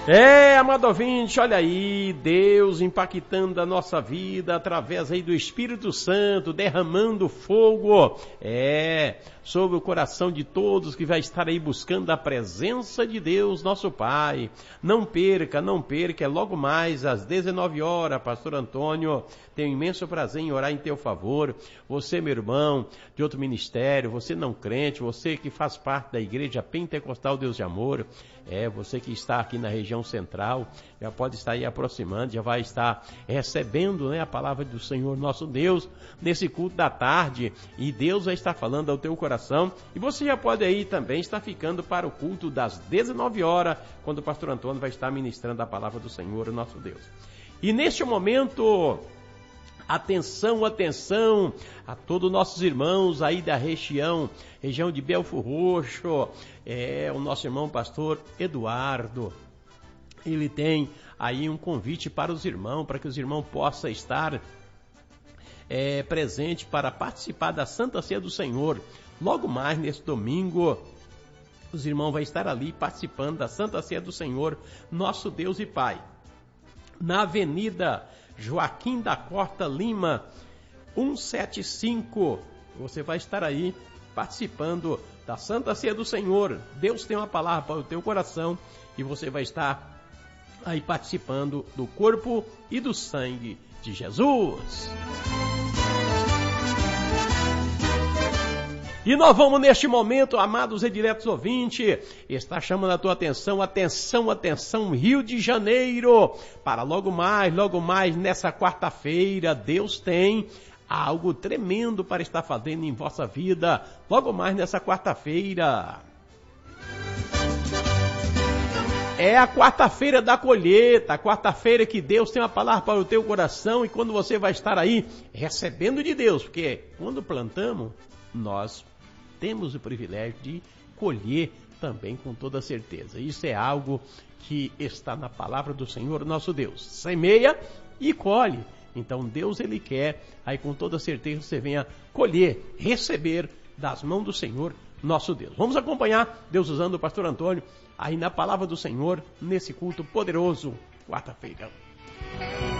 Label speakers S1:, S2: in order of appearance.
S1: Amado ouvinte, olha aí, Deus impactando a nossa vida através aí do Espírito Santo, derramando fogo, sobre o coração de todos que vai estar aí buscando a presença de Deus, nosso Pai. Não perca, é logo mais às 19 horas, Pastor Antônio, tenho imenso prazer em orar em teu favor. Você, meu irmão, de outro ministério, você não crente, você que faz parte da Igreja Pentecostal Deus de Amor, você que está aqui na região central, já pode estar aí aproximando, já vai estar recebendo, a palavra do Senhor nosso Deus nesse culto da tarde, e Deus vai estar falando ao teu coração, e você já pode aí também estar ficando para o culto das 19 horas, quando o pastor Antônio vai estar ministrando a palavra do Senhor nosso Deus. E neste momento, atenção a todos os nossos irmãos aí da região de Belfor Roxo, o nosso irmão pastor Eduardo, ele tem aí um convite para os irmãos, para que os irmãos possam estar presente para participar da Santa Ceia do Senhor. Logo mais nesse domingo, os irmãos vão estar ali participando da Santa Ceia do Senhor, nosso Deus e Pai, na Avenida Joaquim da Costa Lima, 175. Você vai estar aí participando da Santa Ceia do Senhor. Deus tem uma palavra para o teu coração e você vai estar aí participando do corpo e do sangue de Jesus. E nós vamos neste momento, amados e diretos ouvintes, está chamando a tua atenção, Rio de Janeiro, para logo mais, nessa quarta-feira, Deus tem algo tremendo para estar fazendo em vossa vida, logo mais nessa quarta-feira. É a quarta-feira da colheita, a quarta-feira que Deus tem uma palavra para o teu coração, e quando você vai estar aí recebendo de Deus, porque quando plantamos, nós temos o privilégio de colher também com toda certeza. Isso é algo que está na palavra do Senhor nosso Deus. Semeia e colhe. Então Deus, ele quer, aí com toda certeza você venha colher, receber das mãos do Senhor nosso Deus. Vamos acompanhar Deus usando o pastor Antônio aí na palavra do Senhor, nesse culto poderoso, quarta-feira.